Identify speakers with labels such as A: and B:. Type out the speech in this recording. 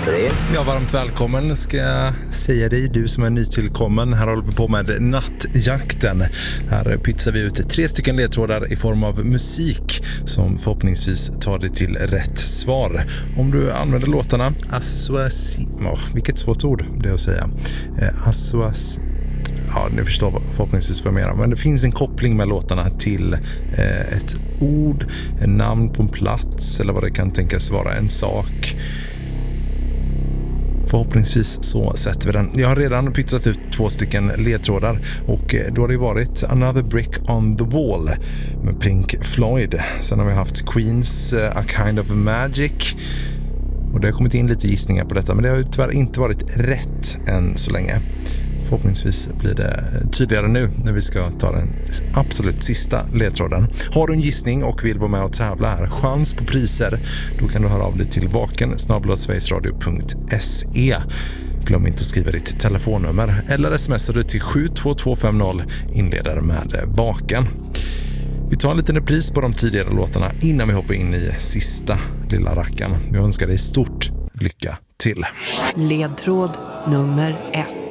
A: 3.
B: Ja, varmt välkommen ska jag säga dig, du som är nytillkommen. Här håller vi på med nattjakten. Här pytsar vi ut 3 stycken ledtrådar i form av musik som förhoppningsvis tar dig till rätt svar. Om du använder låtarna vilket svårt ord det är att säga. Ja, ni förstår förhoppningsvis vad jag menar. Men det finns en koppling med låtarna till ett ord, en namn på en plats eller vad det kan tänkas vara, en sak. Förhoppningsvis så sätter vi den. Jag har redan pytsat ut 2 stycken ledtrådar och då har det varit Another Brick on the Wall med Pink Floyd. Sen har vi haft Queens A Kind of Magic och det har kommit in lite gissningar på detta, men det har ju tyvärr inte varit rätt än så länge. Förhoppningsvis blir det tydligare nu när vi ska ta den absolut sista ledtråden. Har du en gissning och vill vara med och tävla här, chans på priser, då kan du höra av dig till vaken@sverigesradio.se. Glöm inte att skriva ditt telefonnummer eller smsar du till 72250 inledare med vaken. Vi tar en liten repris på de tidigare låtarna innan vi hoppar in i sista lilla racken. Jag önskar dig stort lycka till.
C: Ledtråd nummer 1.